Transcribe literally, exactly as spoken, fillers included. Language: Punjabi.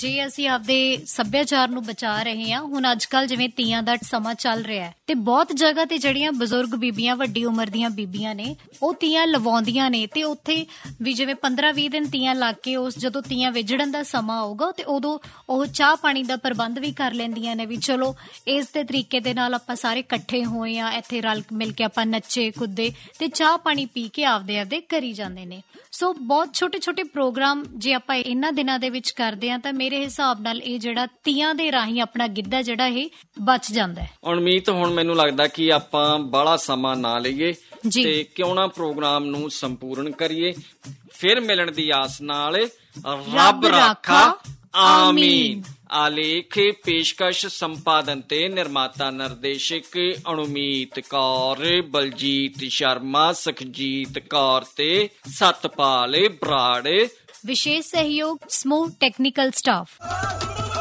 ਜੇ ਅਸੀਂ ਆਪਦੇ ਸੱਭਿਆਚਾਰ ਨੂੰ ਬਚਾ ਰਹੇ ਹਾਂ, ਹੁਣ ਅੱਜ ਕੱਲ੍ਹ ਜਿਵੇਂ ਤੀਆਂ ਦਾ ਸਮਾਂ ਚੱਲ ਰਿਹਾ ਹੈ ਤੇ ਬਹੁਤ ਜਗ੍ਹਾ ਤੇ ਜਿਹੜੀਆਂ ਬਜ਼ੁਰਗ ਬੀਬੀਆਂ, ਵੱਡੀ ਉਮਰ ਦੀਆਂ ਬੀਬੀਆਂ ਨੇ, ਉਹ ਤੀਆਂ ਲਵਾਉਂਦੀਆਂ ਨੇ ਤੇ ਉੱਥੇ ਵੀ ਜਿਵੇਂ ਪੰਦਰਾਂ ਵੀਹ ਦਿਨ ਤੀਆਂ ਲੱਗ ਕੇ ਉਸ ਜਦੋਂ ਤੀਆਂ ਵਿਜੜਨ ਦਾ ਸਮਾਂ ਆਊਗਾ ਤੇ ਉਦੋਂ ਉਹ ਚਾਹ ਪਾਣੀ ਦਾ ਪ੍ਰਬੰਧ ਵੀ ਕਰ ਲੈਂਦੀਆਂ ਨੇ ਵੀ ਚਲੋ ਇਸ ਦੇ ਤਰੀਕੇ ਦੇ ਨਾਲ ਆਪਾਂ ਸਾਰੇ ਇਕੱਠੇ ਹੋਏ ਆ, ਇੱਥੇ ਰਲ ਮਿਲ ਕੇ ਆਪਾਂ ਨੱਚੇ ਕੁੱਦੇ ਤੇ ਚਾਹ ਪਾਣੀ ਪੀ ਕੇ ਆਪਦੇ ਆਪਦੇ ਕਰੀ ਜਾਂਦੇ ਨੇ। ਸੋ ਬਹੁਤ ਛੋਟੇ ਛੋਟੇ ਪ੍ਰੋਗਰਾਮ ਜੇ ਆਪਾਂ ਇਹਨਾਂ ਦਿਨਾਂ ਦੇ ਵਿੱਚ ਕਰਦੇ ਹਾਂ ਤਾਂ ਮੇਰੇ ਹਿਸਾਬ ਨਾਲ ਇਹ ਜਿਹੜਾ ਤੀਆਂ ਦੇ ਰਾਹੀਂ ਆਪਣਾ ਗਿੱਧਾ ਜਿਹੜਾ ਇਹ ਬਚ ਜਾਂਦਾ ਹੈ। ਉਮੀਦ ਹੁਣ ਮੈਨੂੰ ਲੱਗਦਾ ਕਿ ਆਪਾਂ ਬਾਹਲਾ ਸਮਾਂ ਨਾ ਲਈਏ ਤੇ ਕਿਉਂ ਨਾ ਪ੍ਰੋਗਰਾਮ ਨੂੰ ਸੰਪੂਰਨ ਕਰੀਏ। ਫਿਰ ਮਿਲਣ ਦੀ ਆਸ ਨਾਲ ਰੱਬ ਰਾਖਾ, ਆਮੀਨ। ਆਲੇਖ ਪੇਸ਼ਕਸ਼ ਸੰਪਾਦਨ ਤੇ ਨਿਰਮਾਤਾ ਨਿਰਦੇਸ਼ਕ ਅਨੁਮੀਤ ਕੌਰ, ਬਲਜੀਤ ਸ਼ਰਮਾ, ਸੁਖਜੀਤ ਕੌਰ ਤੇ ਸਤਪਾਲ ਬਰਾੜ। ਵਿਸ਼ੇਸ਼ ਸਹਿਯੋਗ ਸਮੂਹ ਟੈਕਨੀਕਲ ਸਟਾਫ।